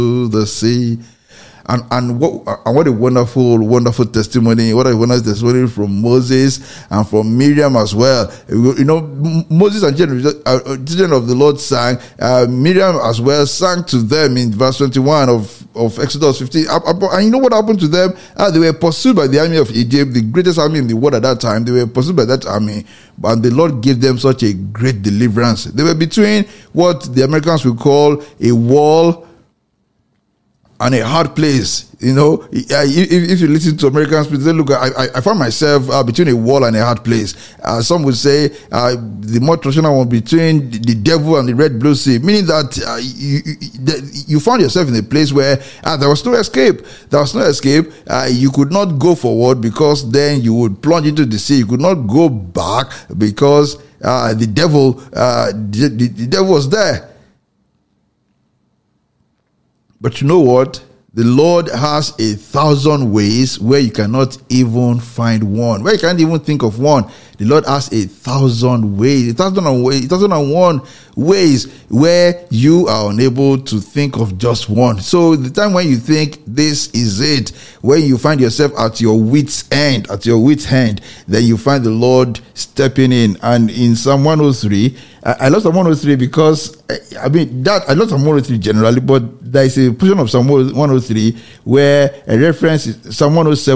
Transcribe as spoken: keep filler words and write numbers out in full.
the sea. And and what and what a wonderful, wonderful testimony. What a wonderful testimony from Moses and from Miriam as well. You know, Moses and children, uh, children of the Lord sang. Uh, Miriam as well sang to them in verse twenty-one of, of Exodus fifteen. And you know what happened to them? Uh, they were pursued by the army of Egypt, the greatest army in the world at that time. They were pursued by that army. And the Lord gave them such a great deliverance. They were between what the Americans would call a wall and a hard place. You know, if, if you listen to Americans, they say, look, I, I find myself uh, between a wall and a hard place. Uh, some would say uh, the more traditional one between the devil and the red blue sea, meaning that uh, you, you, you found yourself in a place where uh, there was no escape. There was no escape. Uh, you could not go forward because then you would plunge into the sea. You could not go back because uh, the devil, uh, the, the, the devil was there. But you know what? The Lord has a thousand ways where you cannot even find one, where you can't even think of one. The Lord has a thousand ways, a thousand and ways, a thousand and one ways where you are unable to think of just one. So the time when you think this is it, when you find yourself at your wit's end, at your wit's end, then you find the Lord stepping in. And in Psalm one oh three, I love Psalm one oh three because, I mean, that I love Psalm one oh three generally, but there is a portion of Psalm one oh three where a reference is Psalm one oh seven.